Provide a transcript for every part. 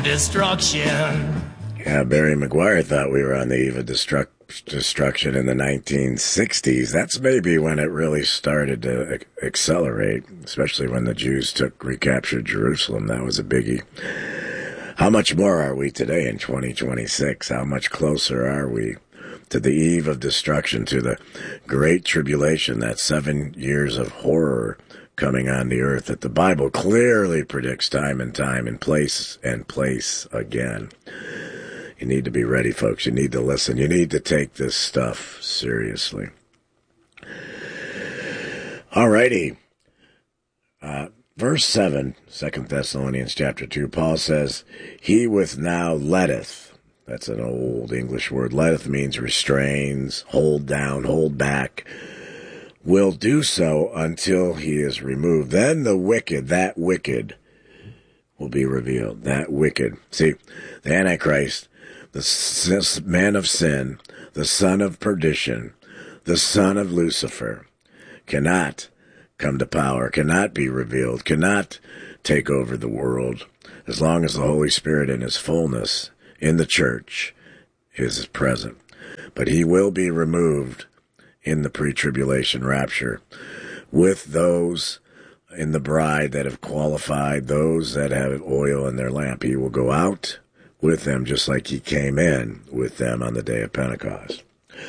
of destruction. Yeah, Barry Maguire thought we were on the eve of destruction in the 1960s. That's maybe when it really started to accelerate, especially when the Jews recaptured Jerusalem. That was a biggie. How much more are we today in 2026? How much closer are we to the eve of destruction, to the great tribulation, that 7 years of horror coming on the earth that the Bible clearly predicts time and time and place again? You need to be ready, folks. You need to listen. You need to take this stuff seriously. Alrighty. Verse 7, 2 Thessalonians chapter 2, Paul says, he with now letteth. That's an old English word. Letteth means restrains, hold down, hold back. Will do so until he is removed. Then the wicked, that wicked, will be revealed. That wicked. See, the Antichrist, the man of sin, the son of perdition, the son of Lucifer, cannot come to power, cannot be revealed, cannot take over the world as long as the Holy Spirit in his fullness in the church is present. But he will be removed in the pre-tribulation rapture with those in the bride that have qualified, those that have oil in their lamp. He will go out with them just like he came in with them on the day of Pentecost.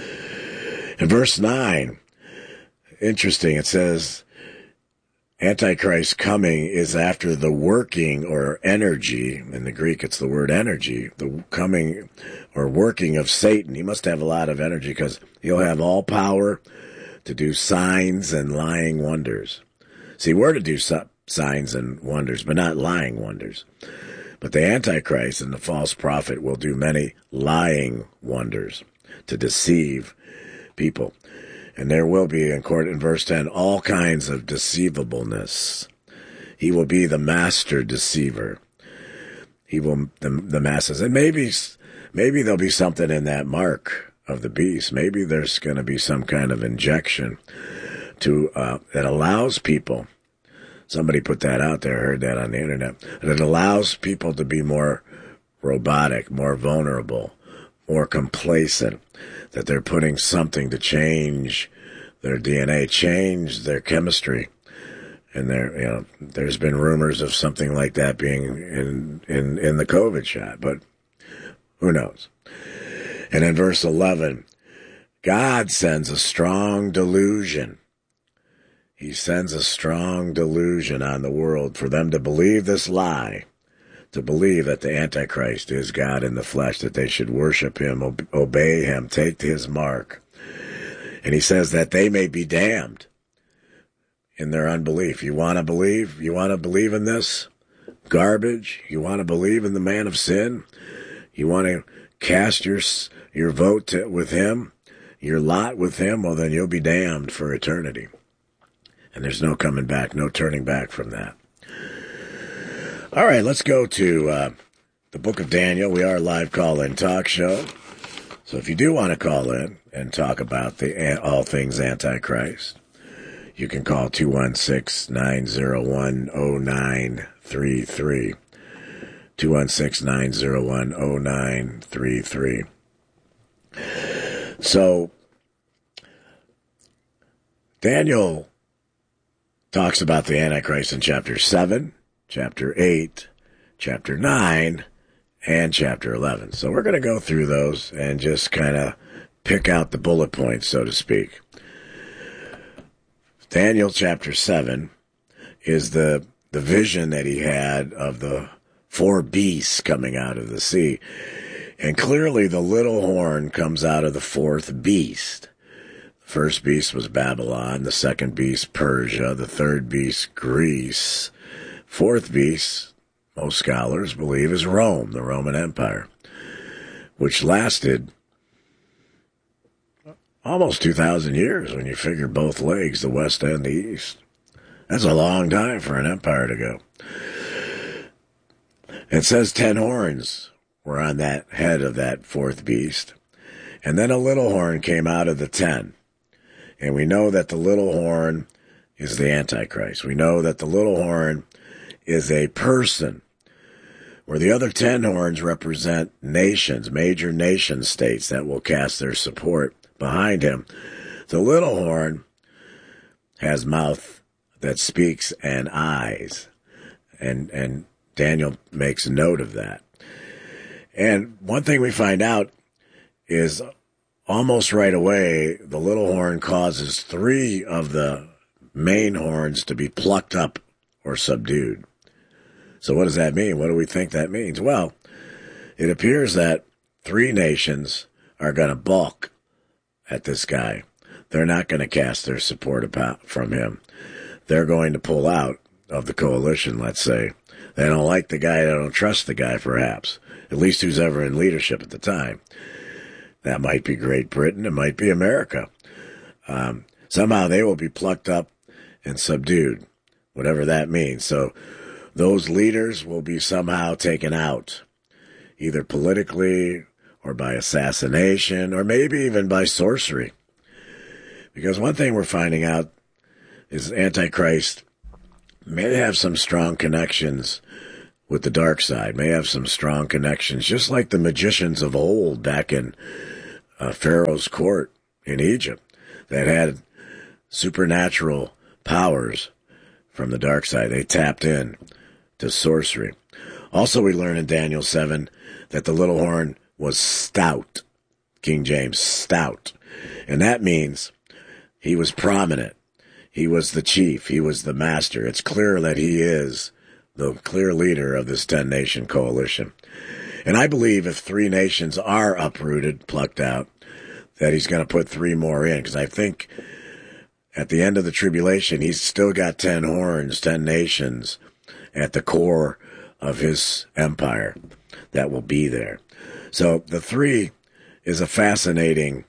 In verse 9, interesting, it says, Antichrist coming is after the working or energy. In the Greek, it's the word energy. The coming or working of Satan. He must have a lot of energy because he'll have all power to do signs and lying wonders. See, we're to do signs and wonders, but not lying wonders. But the Antichrist and the false prophet will do many lying wonders to deceive people. And there will be, in verse 10, all kinds of deceivableness. He will be the master deceiver. He will, the masses. And maybe there'll be something in that mark of the beast. Maybe there's going to be some kind of injection that allows people. Somebody put that out there, heard that on the internet. That allows people to be more robotic, more vulnerable, more complacent. That they're putting something to change their DNA, change their chemistry. And there's been rumors of something like that being in the COVID shot, but who knows? And in verse 11, God sends a strong delusion. He sends a strong delusion on the world for them to believe this lie, to believe that the Antichrist is God in the flesh, that they should worship him, obey him, take his mark. And he says that they may be damned in their unbelief. You want to believe? You want to believe in this garbage? You want to believe in the man of sin? You want to cast your vote with him, your lot with him? Well, then you'll be damned for eternity. And there's no coming back, no turning back from that. All right, let's go to the book of Daniel. We are a live call-in talk show. So if you do want to call in and talk about all things Antichrist, you can call 216-901-0933. 216-901-0933. So Daniel talks about the Antichrist in chapter 7, chapter 8, chapter 9, and chapter 11. So we're going to go through those and just kind of pick out the bullet points, so to speak. Daniel chapter 7 is the vision that he had of the 4 beasts coming out of the sea. And clearly the little horn comes out of the 4th beast. The first beast was Babylon, the second beast Persia, the third beast Greece. 4th beast, most scholars believe, is Rome, the Roman Empire, which lasted almost 2,000 years when you figure both legs, the west and the east. That's a long time for an empire to go. It says 10 horns were on that head of that 4th beast. And then a little horn came out of the 10. And we know that the little horn is the Antichrist. We know that the little horn is a person where the other 10 horns represent nations, major nation states that will cast their support behind him. The little horn has mouth that speaks and eyes, and Daniel makes note of that. And one thing we find out is almost right away, the little horn causes 3 of the main horns to be plucked up or subdued. So what does that mean? What do we think that means? Well, it appears that 3 nations are going to balk at this guy. They're not going to cast their support from him. They're going to pull out of the coalition, let's say. They don't like the guy. They don't trust the guy, perhaps. At least who's ever in leadership at the time. That might be Great Britain. It might be America. Somehow they will be plucked up and subdued, whatever that means. So those leaders will be somehow taken out, either politically or by assassination or maybe even by sorcery. Because one thing we're finding out is Antichrist may have some strong connections with the dark side, may have some strong connections, just like the magicians of old back in Pharaoh's court in Egypt that had supernatural powers from the dark side. They tapped in to sorcery. Also, we learn in Daniel 7 that the little horn was stout. King James, stout. And that means he was prominent. He was the chief. He was the master. It's clear that he is the clear leader of this 10-nation coalition. And I believe if 3 nations are uprooted, plucked out, that he's going to put 3 more in. Because I think at the end of the tribulation, he's still got 10 horns, 10 nations at the core of his empire that will be there. So the 3 is a fascinating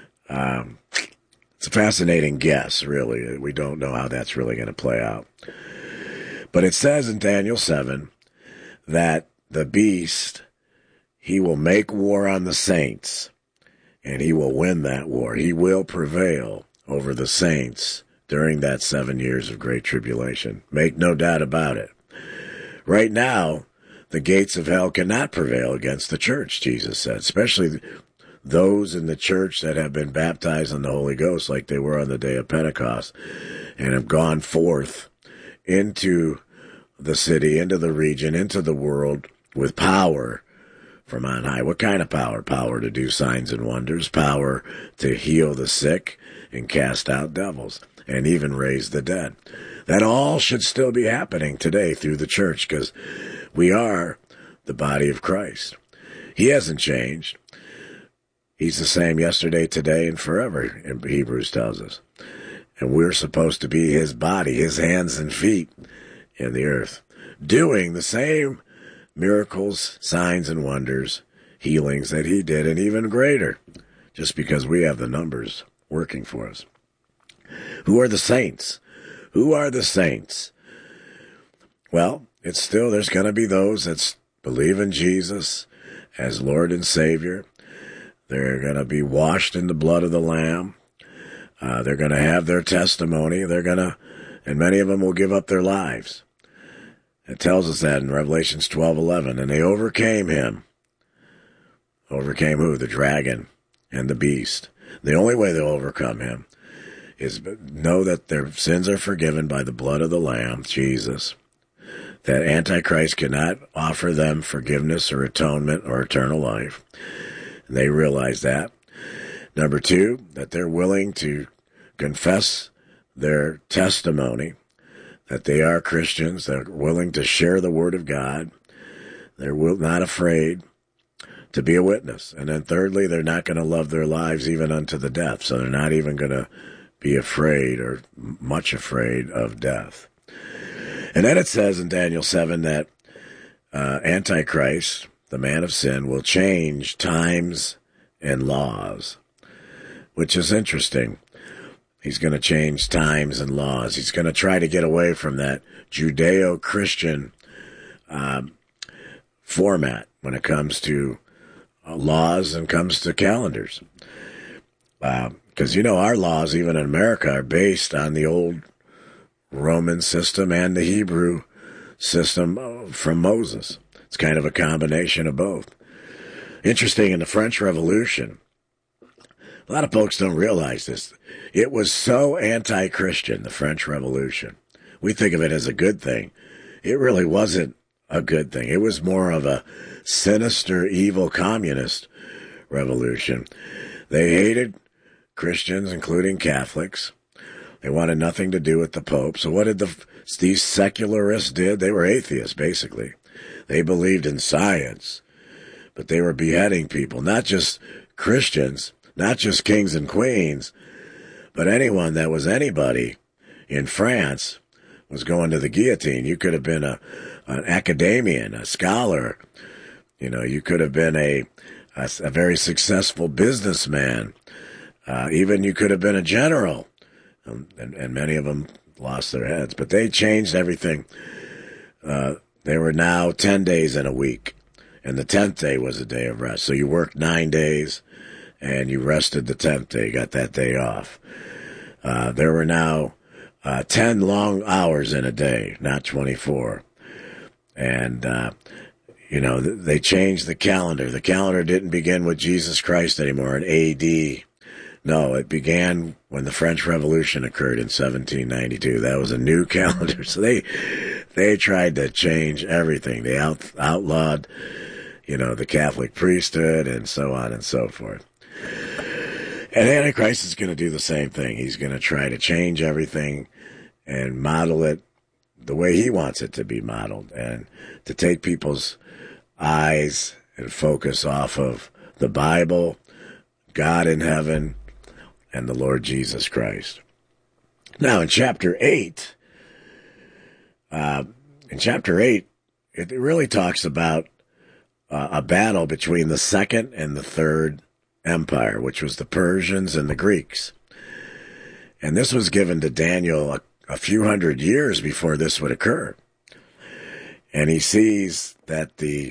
it's a fascinating guess, really. We don't know how that's really going to play out. But it says in Daniel 7 that the beast, he will make war on the saints, and he will win that war. He will prevail over the saints during that 7 years of great tribulation. Make no doubt about it. Right now, the gates of hell cannot prevail against the church, Jesus said, especially those in the church that have been baptized in the Holy Ghost like they were on the day of Pentecost and have gone forth into the city, into the region, into the world with power from on high. What kind of power? Power to do signs and wonders, power to heal the sick and cast out devils and even raise the dead. That all should still be happening today through the church because we are the body of Christ. He hasn't changed. He's the same yesterday, today, and forever, Hebrews tells us. And we're supposed to be his body, his hands and feet in the earth, doing the same miracles, signs, and wonders, healings that he did, and even greater, just because we have the numbers working for us. Who are the saints? Who are the saints? Well, it's still, there's going to be those that believe in Jesus as Lord and Savior. They're going to be washed in the blood of the Lamb. They're going to have their testimony. And many of them will give up their lives. It tells us that in Revelations 12:11. And they overcame him. Overcame who? The dragon and the beast. The only way they'll overcome him is know that their sins are forgiven by the blood of the Lamb, Jesus. That Antichrist cannot offer them forgiveness or atonement or eternal life. And they realize that. Number 2, that they're willing to confess their testimony, that they are Christians. They're willing to share the Word of God. They're not afraid to be a witness. And then thirdly, they're not going to love their lives even unto the death. So they're not even going to be afraid or much afraid of death. And then it says in Daniel 7 that Antichrist, the man of sin, will change times and laws, which is interesting. He's going to change times and laws. He's going to try to get away from that Judeo-Christian format when it comes to laws and comes to calendars. Because, our laws, even in America, are based on the old Roman system and the Hebrew system from Moses. It's kind of a combination of both. Interesting, in the French Revolution, a lot of folks don't realize this. It was so anti-Christian, the French Revolution. We think of it as a good thing. It really wasn't a good thing. It was more of a sinister, evil communist revolution. They hated Christians, including Catholics. They wanted nothing to do with the Pope. So what did these secularists did? They were atheists, basically. They believed in science, but they were beheading people, not just Christians, not just kings and queens, but anyone that was anybody in France was going to the guillotine. You could have been an academician, a scholar. You could have been a very successful businessman. Even you could have been a general. And many of them lost their heads. But they changed everything. They were now 10 days in a week. And the 10th day was a day of rest. So you worked 9 days, and you rested the 10th day. You got that day off. There were now 10 long hours in a day, not 24. And, they changed the calendar. The calendar didn't begin with Jesus Christ anymore in A.D. No, it began when the French Revolution occurred in 1792. That was a new calendar. So they tried to change everything. They outlawed, the Catholic priesthood and so on and so forth. And Antichrist is going to do the same thing. He's going to try to change everything and model it the way he wants it to be modeled, and to take people's eyes and focus off of the Bible, God in heaven, and the Lord Jesus Christ. Now, in chapter 8, it really talks about a battle between the second and the third empire, which was the Persians and the Greeks. And this was given to Daniel a few hundred years before this would occur. And he sees that the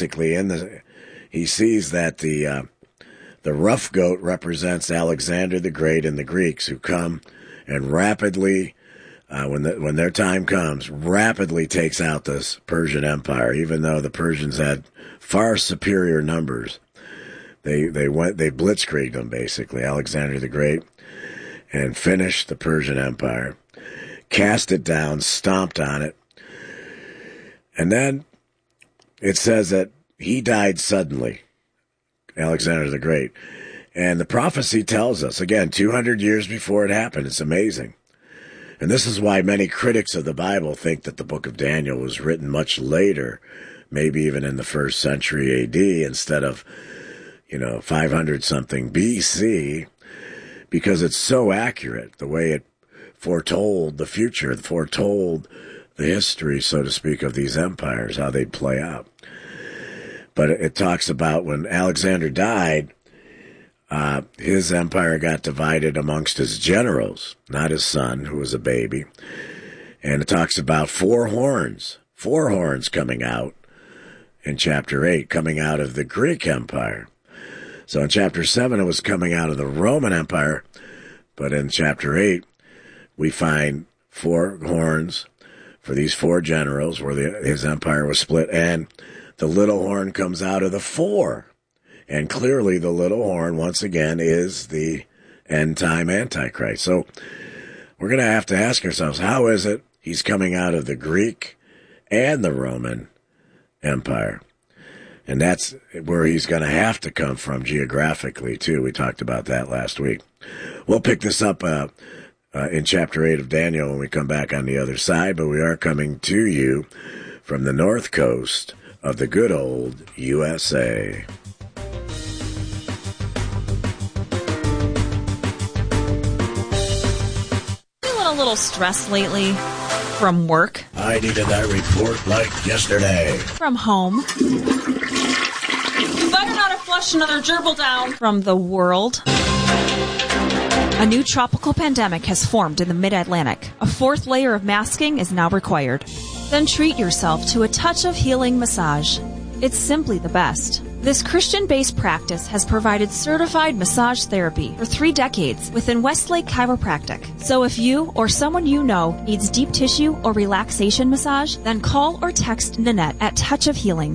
rough goat represents Alexander the Great and the Greeks, who come and rapidly, when their time comes, rapidly takes out this Persian Empire, even though the Persians had far superior numbers. They blitzkrieged them, basically, Alexander the Great, and finished the Persian Empire, cast it down, stomped on it. And then it says that he died suddenly, Alexander the Great. And the prophecy tells us, again, 200 years before it happened. It's amazing. And this is why many critics of the Bible think that the book of Daniel was written much later, maybe even in the 1st century AD instead of, 500-something BC, because it's so accurate, the way it foretold the future, foretold the history, so to speak, of these empires, how they'd play out. But it talks about when Alexander died, his empire got divided amongst his generals, not his son, who was a baby. And it talks about four horns coming out in chapter 8, coming out of the Greek Empire. So in chapter 7, it was coming out of the Roman Empire, but in chapter 8, we find 4 horns for these 4 generals where his empire was split, and the little horn comes out of the 4. And clearly the little horn, once again, is the end-time Antichrist. So we're going to ask ourselves, how is it he's coming out of the Greek and the Roman Empire? And that's where he's going to have to come from geographically, too. We talked about that last week. We'll pick this up in chapter 8 of Daniel when we come back on the other side, but we are coming to you from the north coast of the good old USA. Feeling a little stressed lately? From work? I needed that report like yesterday. From home? You better not have flushed another gerbil down. From the world? A new tropical pandemic has formed in the mid-Atlantic. A 4th layer of masking is now required. Then treat yourself to a touch of healing massage. It's simply the best. This Christian-based practice has provided certified massage therapy for 3 decades within Westlake Chiropractic. So if you or someone you know needs deep tissue or relaxation massage, then call or text Nanette at Touch of Healing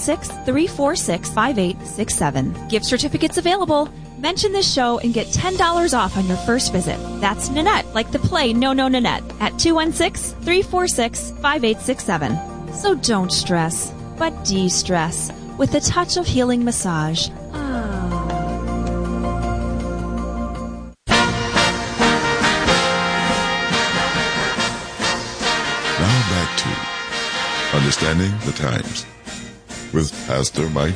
216-346-5867. Gift certificates available. Mention this show and get $10 off on your first visit. That's Nanette, like the play No Nanette, at 216-346-5867. So don't stress, but de-stress with a Touch of Healing massage. Now back to Understanding the Times with Pastor Mike